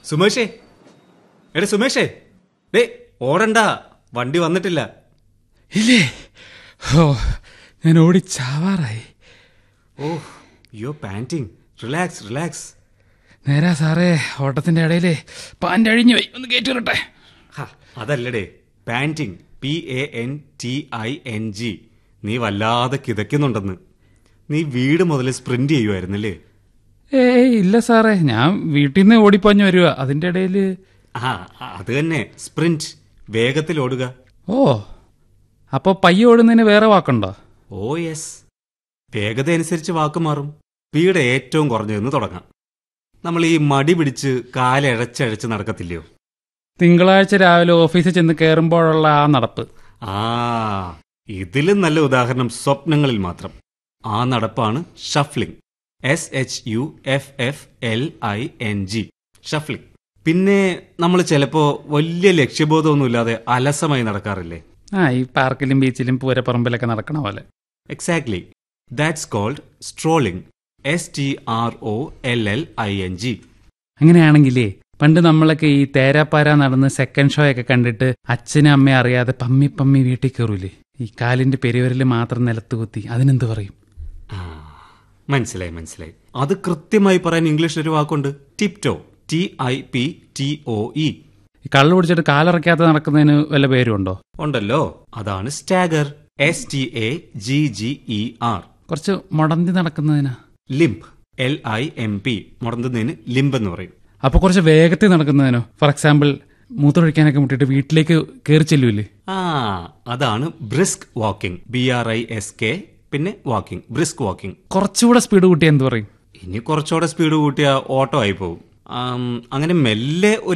സുമേഷേ, എടേ സുമേഷേ, ഡേ ഓടണ്ട, വണ്ടി വന്നിട്ടില്ല. ഇല്ലേ? ഓ, ഞാൻ ഓടിച്ചാവാറായി. ഓ, യു പാന്റിങ്. Relax relax. നേരാ സാറേ, ഓട്ടത്തിന്റെ ഇടയിലേ പാൻ്റ് അഴിഞ്ഞു പോയി. ഒന്ന് കയറ്റി വിടട്ടെ. അതല്ലടേ, പാന്റിങ്, PANTING. നീ വല്ലാതെ കിതയ്ക്കുന്നുണ്ടെന്ന്. നീ വീട് മുതൽ സ്പ്രിന്റ് ചെയ്യുമായിരുന്നല്ലേ? ഏയ് ഇല്ല സാറേ, ഞാൻ വീട്ടിൽ നിന്ന് ഓടിപ്പാഞ്ഞു വരുക. അതിന്റെ ഇടയിൽ അത് തന്നെ സ്പ്രിന്റ്, വേഗത്തിൽ ഓടുക. ഓ, അപ്പൊ പയ്യെ ഓടുന്നതിന് വേറെ വാക്കുണ്ടോ? ഓ യെസ്, വേഗത അനുസരിച്ച് വാക്ക് മാറും. സ്പീഡ് ഏറ്റവും കുറഞ്ഞതെന്ന് തുടങ്ങാം. നമ്മൾ ഈ മടി പിടിച്ച് കാലഴച്ചഴച്ച് നടക്കത്തില്ലയോ? തിങ്കളാഴ്ച രാവിലെ ഓഫീസിൽ ചെന്ന് കയറുമ്പോഴുള്ള ആ നടപ്പ്. ഇതിലും നല്ല ഉദാഹരണം സ്വപ്നങ്ങളിൽ മാത്രം. ആ നടപ്പാണ് ഷഫ്ലിംഗ്. SHUFFLING, shuffling. പിന്നെ നമ്മൾ ചിലപ്പോ വലിയ ലക്ഷ്യബോധമൊന്നുമില്ലാതെ അലസമായി നടക്കാറില്ലേ? ഈ പാർക്കിലും ബീച്ചിലും പൂരപ്പറമ്പിലൊക്കെ നടക്കണ പോലെ. Exactly, that's called strolling. STROLLING. അങ്ങനെയാണെങ്കിലേ, പണ്ട് നമ്മളൊക്കെ ഈ തേരാപ്പാര നടന്ന് സെക്കൻഡ് ഷോ ഒക്കെ കണ്ടിട്ട് അച്ഛനും അമ്മയും അറിയാതെ പമ്മി പമ്മി വീട്ടിൽ കയറൂലേ? ഈ കാലിന്റെ പെരുവരല് മാത്രം നിലത്ത് കുത്തി. അതിനെന്ത് പറയും? മനസ്സിലായി മനസ്സിലായി. അത് കൃത്യമായി പറയാൻ ഇംഗ്ലീഷിൽ ഒരു വാക്കുണ്ട്, ടിപ്റ്റോ. TIPTOE. ഈ കള്ളു പിടിച്ചിട്ട് കാലിറക്കാതെ നടക്കുന്നതിന് വല്ല പേരും ഉണ്ടോ? ഉണ്ടല്ലോ, അതാണ് സ്റ്റാഗർ. STAGGER. കുറച്ച് മുടന്തി നടക്കുന്നതിനാ ലിംപ്. LIMP. മുടന്തുന്നതിന് ലിംബ് എന്ന് പറയും. അപ്പൊ കുറച്ച് വേഗത്തിൽ നടക്കുന്നതിനോ? ഫോർ എക്സാമ്പിൾ, മൂത്രമൊഴിക്കാനൊക്കെ മുട്ടിട്ട് വീട്ടിലേക്ക് കയറി ചെല്ലൂല്ലേ? അതാണ് ബ്രിസ്ക് വാക്കിംഗ്. BRISK. പിന്നെ വാക്കിംഗ്, ബ്രിസ്ക് വാക്കിംഗ്. കുറച്ചുകൂടെ സ്പീഡ് കൂട്ടിയാൽ എന്ത് പറയും? ഇനി കുറച്ചുകൂടെ സ്പീഡ് കൂട്ടിയാൽ ഓട്ടോ ആയി പോകും. അങ്ങനെ മെല്ലെ